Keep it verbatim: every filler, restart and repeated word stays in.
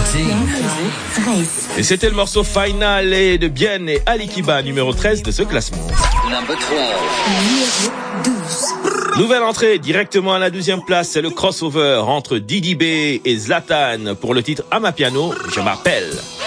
treize. Et c'était le morceau Final et de Bien et Ali Kiba, numéro treize de ce classement. Numéro douze. Nouvelle entrée directement à la douzième place, c'est le crossover entre Didi B et Zlatan pour le titre Amapiano, Je m'appelle.